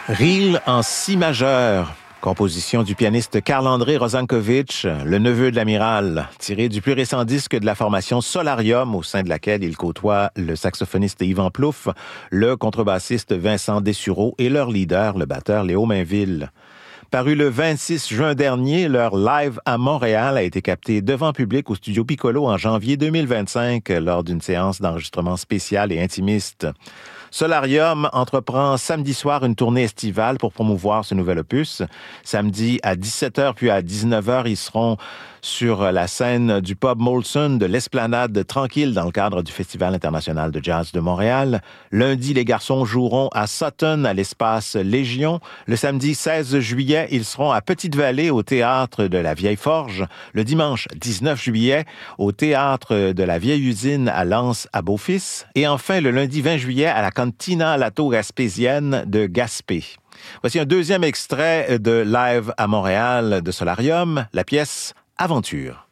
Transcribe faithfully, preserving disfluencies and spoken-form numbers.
Reel en si majeur, composition du pianiste Karl-André Rosankovitch, le neveu de l'amiral, tiré du plus récent disque de la formation Solarium, au sein de laquelle il côtoie le saxophoniste Yvan Plouffe, le contrebassiste Vincent Dessureau et leur leader, le batteur Léo Mainville. Paru le vingt-six juin dernier, leur live à Montréal a été capté devant public au studio Piccolo en janvier deux mille vingt-cinq lors d'une séance d'enregistrement spéciale et intimiste. Solarium entreprend samedi soir une tournée estivale pour promouvoir ce nouvel opus. Samedi à dix-sept heures puis à dix-neuf heures, ils seront sur la scène du pub Molson de l'Esplanade Tranquille dans le cadre du Festival international de jazz de Montréal. Lundi, les garçons joueront à Sutton à l'espace Légion. Le samedi seize juillet, ils seront à Petite-Vallée au théâtre de la Vieille Forge. Le dimanche dix-neuf juillet, au théâtre de la Vieille Usine à Lens à Beaufils. Et enfin, le lundi vingt juillet, à la Cantina Lato Gaspésienne de Gaspé. Voici un deuxième extrait de Live à Montréal de Solarium, la pièce Aventure.